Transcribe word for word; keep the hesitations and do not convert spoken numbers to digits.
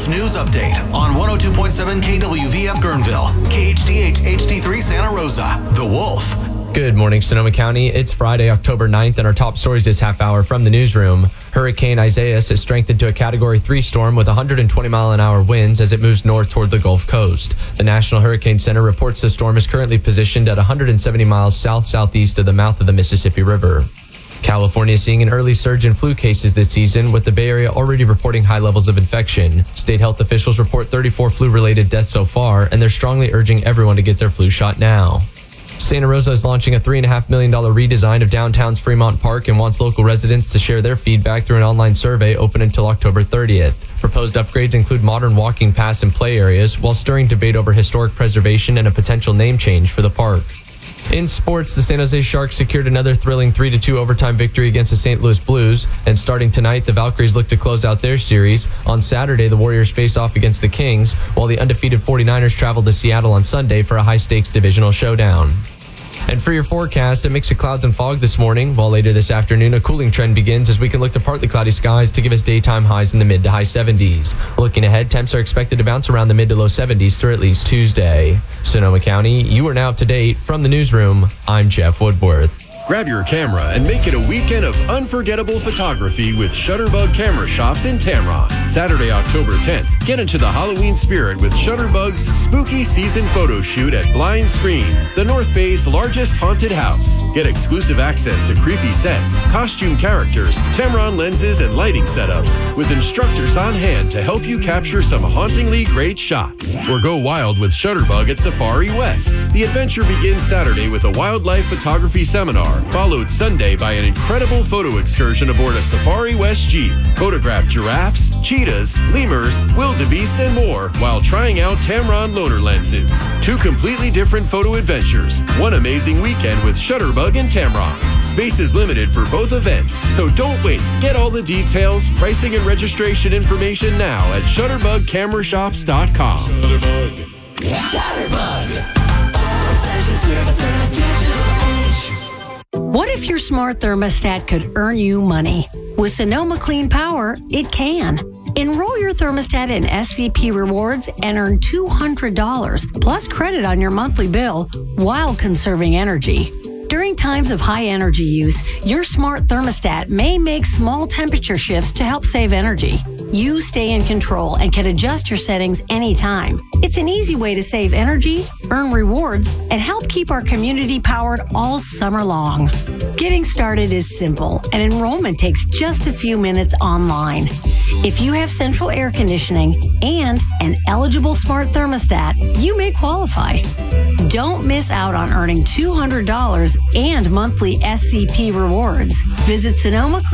Wolf News Update on one oh two point seven K W V F Guerneville, K H D H H D three Santa Rosa. The Wolf. Good morning, Sonoma County. It's Friday, October ninth, and our top stories this half hour from the newsroom. Hurricane Isaias has strengthened to a Category three storm with one hundred twenty mile an hour winds as it moves north toward the Gulf Coast. The National Hurricane Center reports the storm is currently positioned at one hundred seventy miles south-southeast of the mouth of the Mississippi River. California is seeing an early surge in flu cases this season, with the Bay Area already reporting high levels of infection. State health officials report thirty-four flu-related deaths so far, and they're strongly urging everyone to get their flu shot now. Santa Rosa is launching a three point five million dollars redesign of downtown's Fremont Park and wants local residents to share their feedback through an online survey open until October thirtieth. Proposed upgrades include modern walking paths and play areas, while stirring debate over historic preservation and a potential name change for the park. In sports, the San Jose Sharks secured another thrilling three to two overtime victory against the Saint Louis Blues, and starting tonight, the Valkyries look to close out their series. On Saturday, the Warriors face off against the Kings, while the undefeated forty-niners travel to Seattle on Sunday for a high-stakes divisional showdown. And for your forecast, a mix of clouds and fog this morning, while later this afternoon, a cooling trend begins as we can look to partly cloudy skies to give us daytime highs in the mid to high seventies. Looking ahead, temps are expected to bounce around the mid to low seventies through at least Tuesday. Sonoma County, you are now up to date. From the newsroom, I'm Jeff Woodworth. Grab your camera and make it a weekend of unforgettable photography with Shutterbug Camera Shops in Tamron. Saturday, October tenth, get into the Halloween spirit with Shutterbug's Spooky Season Photo Shoot at Blind Screen, the North Bay's largest haunted house. Get exclusive access to creepy sets, costume characters, Tamron lenses, and lighting setups with instructors on hand to help you capture some hauntingly great shots. Or go wild with Shutterbug at Safari West. The adventure begins Saturday with a wildlife photography seminar, followed Sunday by an incredible photo excursion aboard a Safari West Jeep. Photograph giraffes, cheetahs, lemurs, wildebeest, and more while trying out Tamron loaner lenses. Two completely different photo adventures. One amazing weekend with Shutterbug and Tamron. Space is limited for both events, so don't wait. Get all the details, pricing, and registration information now at shutterbug camera shops dot com. Shutterbug. Shutterbug. Oh, fashion service and a digital age. What if your smart thermostat could earn you money? With Sonoma Clean Power, it can. Enroll your thermostat in S C P Rewards and earn two hundred dollars plus credit on your monthly bill while conserving energy. During times of high energy use, your smart thermostat may make small temperature shifts to help save energy. You stay in control and can adjust your settings anytime. It's an easy way to save energy, earn rewards, and help keep our community powered all summer long. Getting started is simple, and enrollment takes just a few minutes online. If you have central air conditioning and an eligible smart thermostat, you may qualify. Don't miss out on earning two hundred dollars and monthly S C P rewards. Visit Sonoma